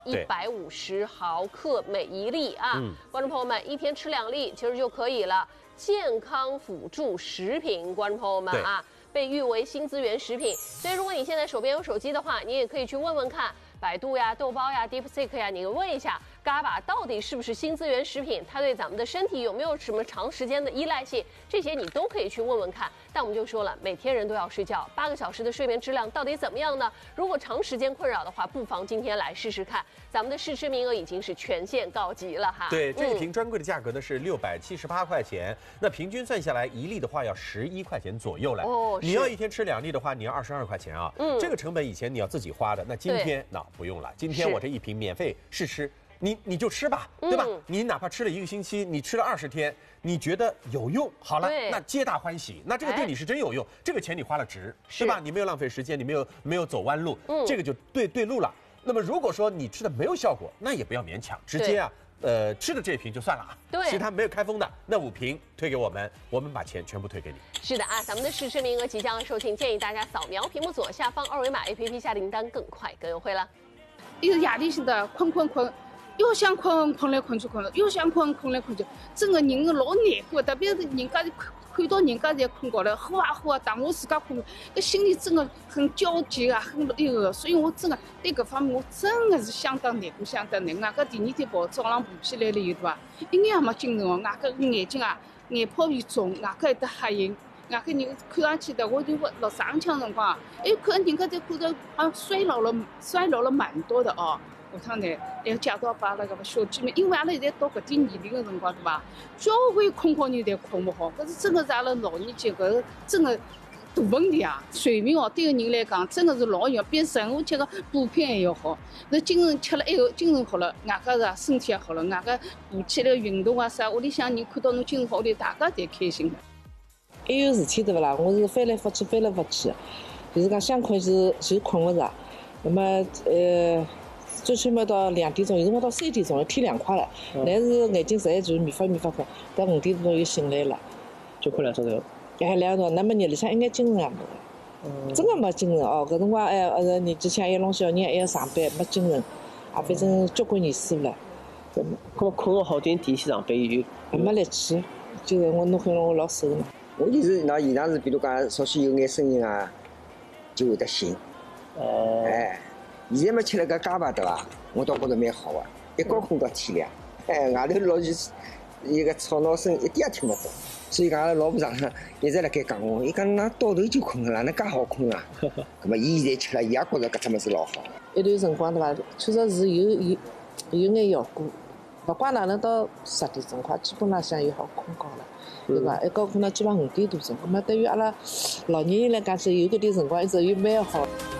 150毫克每1粒啊。观众朋友们，一天吃2粒其实就可以了。健康辅助食品，观众朋友们啊，被誉为新资源食品。所以，如果你现在手边有手机的话，你也可以去问问看。 百度呀、豆包呀、DeepSeek 呀，你问一下 GABA 到底是不是新资源食品？它对咱们的身体有没有什么长时间的依赖性？这些你都可以去问问看。但我们就说了，每天人都要睡觉，8个小时的睡眠质量到底怎么样呢？如果长时间困扰的话，不妨今天来试试看。咱们的试吃名额已经是全线告急了哈。 对，这一瓶专柜的价格呢是678块钱，那平均算下来1粒的话要11块钱左右来。哦，你要一天吃2粒的话，你要22块钱啊。这个成本以前你要自己花的，那今天那不用了，今天我这一瓶免费试吃。 你就吃吧，对吧？你哪怕吃了1个星期，你吃了20天，你觉得有用，好了，那皆大欢喜，那这个对你是真有用，这个钱你花了值，对吧？你没有浪费时间，你没有走弯路，这个就对路了。那么如果说你吃的没有效果，那也不要勉强，直接啊，吃的这瓶就算了啊。对，其他没有开封的那5瓶推给我们，我们把钱全部退给你。 是的啊，咱们的试吃名额即将售罄，建议大家扫描屏幕左下方2维码 APP 下订单，更快更优惠了。 一个压力性的困。 又想困来困去，又想困来困去，整个人老难过。特别是人家看到人家在困觉了，呼啊，但我自家困，那心里真的很焦急啊，很那个。所以我真的对搿方面我真的是相当难过，相当难过。外加第2天早上爬起来了以后啊，一眼也没精神哦。外加眼睛啊，眼泡又肿，外加有得黑影，外加人看上去的，我就落上腔辰光，哎，看人家在看到好像衰老了蛮多的哦。 下趟呢，还要介绍把阿拉搿个小姐妹，因为阿拉现在到搿点年龄的辰光，对伐？交关困觉人侪困勿好，搿是真的是阿拉老年间搿真的大问题啊！睡眠哦，对个人来讲真的是老重要，比任何吃个补品还要好。那精神吃了还有精神好了，外加是身体也好了，外加爬起来运动啊啥，屋里向人看到侬精神好，屋里大家侪开心。 还有事体对勿啦？我是翻来覆去，就是讲想困就困勿着，那么最起码到2点钟，有辰光到3点钟，天凉快了，但是眼睛实在就是迷发困，到5点钟又醒来了， 就困2钟头。 2钟头，那么夜里向一眼精神也没了，真的没精神哦。搿辰光年纪轻，还要弄小人，还要上班，没精神，啊，反正交关年数了。 我困个好点，第2天上班又没力气，就是我弄好了我老瘦嘛。 我就是那现场是，比如讲稍许有眼声音啊，就会得醒。哎。 现在嘛吃了个粑粑对伐？我倒觉着蛮好个，一觉困到天亮。哎，外头老是一个吵闹声，一点也听勿到。所以讲，阿拉老婆上一直辣盖讲我，伊讲哪倒头就困了，哪能介好困啊？那么伊现在吃了，伊也觉着搿只物事老好。 一段辰光对伐？确实是有眼效果。勿管哪能到10点钟快，基本浪向又好困觉了，对伐？一觉困到基本5点多钟，那么对于阿拉老年人来讲，是有搿点辰光一直又蛮好。